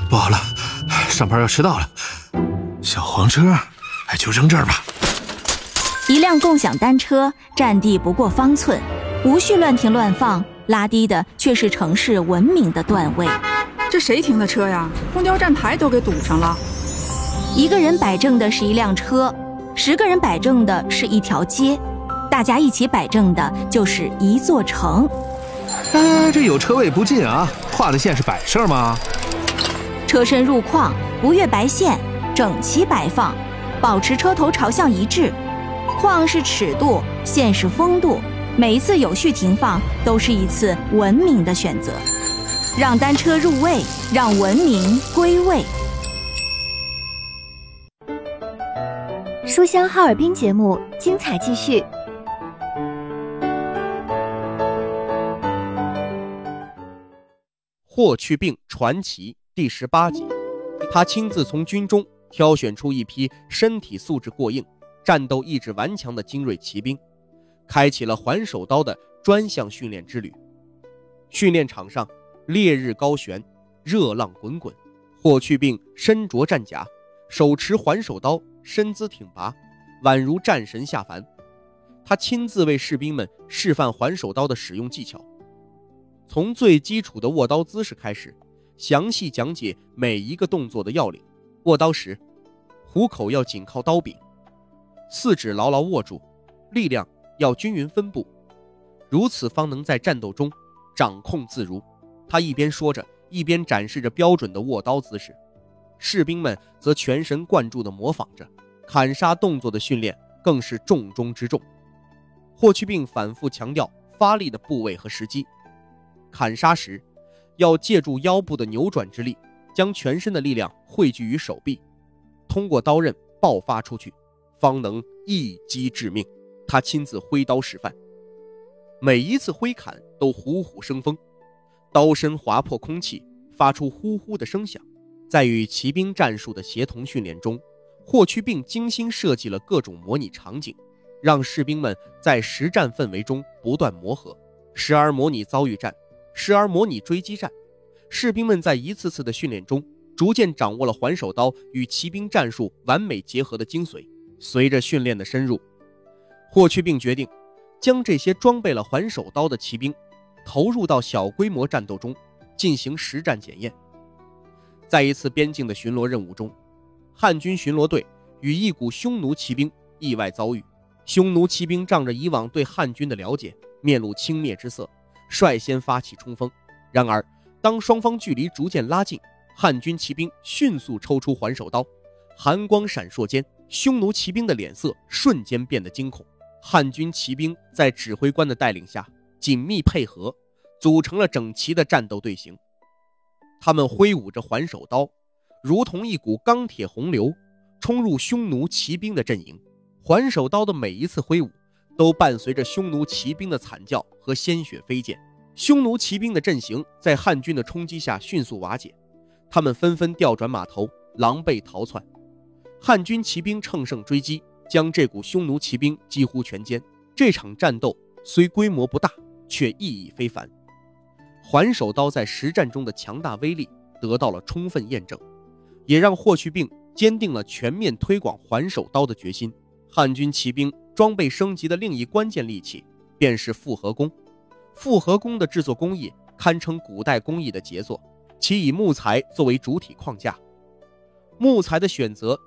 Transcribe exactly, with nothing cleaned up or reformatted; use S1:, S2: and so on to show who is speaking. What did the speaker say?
S1: 不好了，上班要迟到了。小黄车，哎，就扔这儿吧。
S2: 一辆共享单车占地不过方寸，无序乱停乱放，拉低的却是城市文明的段位。
S3: 这谁停的车呀？公交站牌都给堵上了。
S2: 一个人摆正的是一辆车，十个人摆正的是一条街，大家一起摆正的就是一座城。
S1: 哎，这有车位不进啊，画的线是摆设吗？
S2: 车身入框，不越白线，整齐摆放，保持车头朝向一致。框是尺度，线是风度，每一次有序停放都是一次文明的选择。让单车入位，让文明归位。
S4: 书香哈尔滨节目精彩继续。
S5: 霍去病传奇第十八集，他亲自从军中挑选出一批身体素质过硬、战斗意志顽强的精锐骑兵，开启了环手刀的专项训练之旅。训练场上烈日高悬，热浪滚滚，霍去病身着战甲，手持环手刀，身姿挺拔，宛如战神下凡。他亲自为士兵们示范环手刀的使用技巧，从最基础的握刀姿势开始，详细讲解每一个动作的要领。握刀时，虎口要紧靠刀柄，四指牢牢握住，力量要均匀分布，如此方能在战斗中掌控自如。他一边说着，一边展示着标准的握刀姿势，士兵们则全神贯注地模仿着。砍杀动作的训练更是重中之重。霍去病反复强调发力的部位和时机。砍杀时要借助腰部的扭转之力，将全身的力量汇聚于手臂，通过刀刃爆发出去，方能一击致命。他亲自挥刀示范，每一次挥砍都虎虎生风，刀身划破空气，发出呼呼的声响。在与骑兵战术的协同训练中，霍去病精心设计了各种模拟场景，让士兵们在实战氛围中不断磨合，时而模拟遭遇战，时而模拟追击战。士兵们在一次次的训练中，逐渐掌握了环手刀与骑兵战术完美结合的精髓。随着训练的深入，霍去病决定将这些装备了环手刀的骑兵投入到小规模战斗中，进行实战检验。在一次边境的巡逻任务中，汉军巡逻队与一股匈奴骑兵意外遭遇。匈奴骑兵仗着以往对汉军的了解，面露轻蔑之色，率先发起冲锋。然而当双方距离逐渐拉近，汉军骑兵迅速抽出环手刀，寒光闪烁间，匈奴骑兵的脸色瞬间变得惊恐。汉军骑兵在指挥官的带领下紧密配合，组成了整齐的战斗队形。他们挥舞着环手刀，如同一股钢铁洪流，冲入匈奴骑兵的阵营。环手刀的每一次挥舞，都伴随着匈奴骑兵的惨叫和鲜血飞溅。匈奴骑兵的阵型在汉军的冲击下迅速瓦解，他们纷纷调转马头，狼狈逃窜。汉军骑兵乘胜追击，将这股匈奴骑兵几乎全歼。这场战斗虽规模不大，却意义非凡。环手刀在实战中的强大威力得到了充分验证，也让霍去病坚定了全面推广环手刀的决心。汉军骑兵装备升级的另一关键利器便是复合弓。复合弓的制作工艺堪称古代工艺的杰作，其以木材作为主体框架，木材的选择